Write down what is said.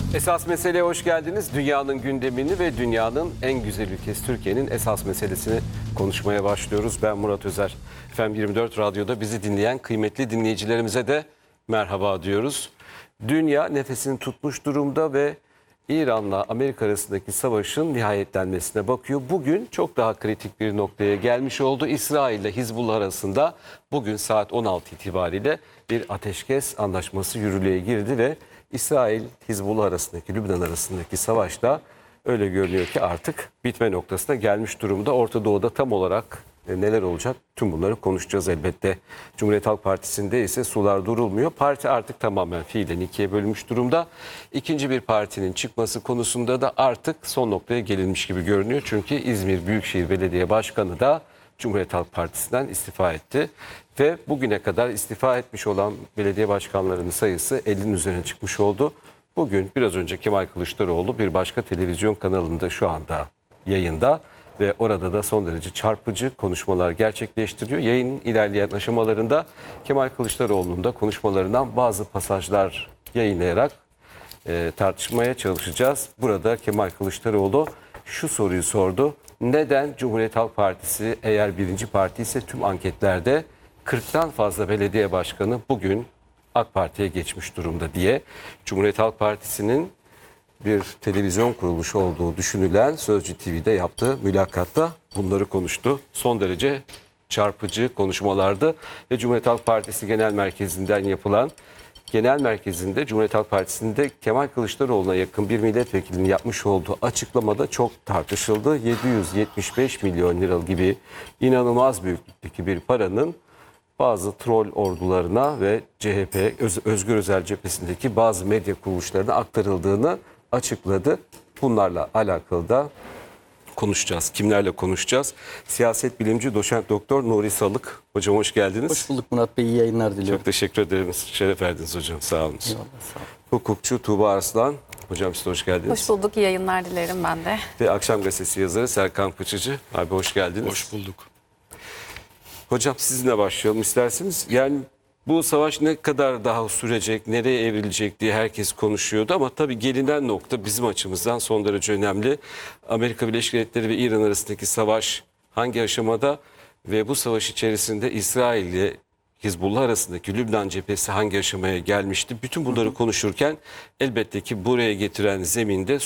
Esas meseleye hoş geldiniz. Dünyanın gündemini ve dünyanın en güzel ülkesi Türkiye'nin esas meselesini konuşmaya başlıyoruz. Ben Murat Özer. Efendim 24 Radyo'da bizi dinleyen kıymetli dinleyicilerimize de merhaba diyoruz. Dünya nefesini tutmuş durumda ve İran'la Amerika arasındaki savaşın nihayetlenmesine bakıyor. Bugün çok daha kritik bir noktaya gelmiş oldu. İsrail ile Hizbullah arasında bugün saat 16 itibariyle bir ateşkes anlaşması yürürlüğe girdi ve İsrail, Hizbullah arasındaki, Lübnan arasındaki savaşta öyle görünüyor ki artık bitme noktasına gelmiş durumda. Orta Doğu'da tam olarak neler olacak? Tüm bunları konuşacağız elbette. Cumhuriyet Halk Partisi'nde ise sular durulmuyor. Parti artık tamamen fiilen ikiye bölünmüş durumda. İkinci bir partinin çıkması konusunda da artık son noktaya gelinmiş gibi görünüyor. Çünkü İzmir Büyükşehir Belediye Başkanı da Cumhuriyet Halk Partisi'nden istifa etti. Ve bugüne kadar istifa etmiş olan belediye başkanlarının sayısı 50'nin üzerine çıkmış oldu. Bugün biraz önce Kemal Kılıçdaroğlu bir başka televizyon kanalında şu anda yayında ve orada da son derece çarpıcı konuşmalar gerçekleştiriyor. Yayının ilerleyen aşamalarında Kemal Kılıçdaroğlu'nun da konuşmalarından bazı pasajlar yayınlayarak tartışmaya çalışacağız. Burada Kemal Kılıçdaroğlu şu soruyu sordu. Neden Cumhuriyet Halk Partisi eğer birinci parti ise tüm anketlerde 40'tan fazla belediye başkanı bugün AK Parti'ye geçmiş durumda diye Cumhuriyet Halk Partisi'nin bir televizyon kuruluşu olduğu düşünülen Sözcü TV'de yaptığı mülakatta bunları konuştu. Son derece çarpıcı konuşmalardı ve Cumhuriyet Halk Partisi Genel Merkezi'nden yapılan Genel Merkezi'nde Cumhuriyet Halk Partisi'nde Kemal Kılıçdaroğlu'na yakın bir milletvekilinin yapmış olduğu açıklamada çok tartışıldı. 775 milyon lira gibi inanılmaz büyüklükteki bir paranın bazı troll ordularına ve CHP, Özgür Özel cephesindeki bazı medya kuruluşlarına aktarıldığını açıkladı. Bunlarla alakalı da konuşacağız. Kimlerle konuşacağız? Siyaset bilimci doçent doktor Nuri Salık. Hocam hoş geldiniz. Hoş bulduk Murat Bey, iyi yayınlar diliyorum. Çok teşekkür ederim. Şeref verdiniz hocam. Sağ olun. Eyvallah, sağ olun. Hukukçu Tuğba Arslan. Hocam size hoş geldiniz. Hoş bulduk, iyi yayınlar dilerim ben de. Ve Akşam Gazetesi yazarı Serkan Fıçıcı. Abi hoş geldiniz. Hoş bulduk. Hocam sizinle başlayalım isterseniz. Yani bu savaş ne kadar daha sürecek, nereye evrilecek diye herkes konuşuyordu. Ama tabii gelinen nokta bizim açımızdan son derece önemli. Amerika Birleşik Devletleri ve İran arasındaki savaş hangi aşamada ve bu savaş içerisinde İsrail ile Hizbullah arasındaki Lübnan cephesi hangi aşamaya gelmişti? Bütün bunları konuşurken elbette ki buraya getiren zeminde